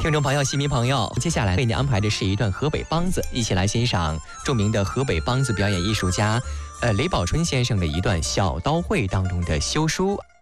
听众朋友、戏迷朋友，接下来为您安排的是一段河北梆子，一起来欣赏著名的河北梆子表演艺术家雷宝春先生的一段小刀会当中的休书。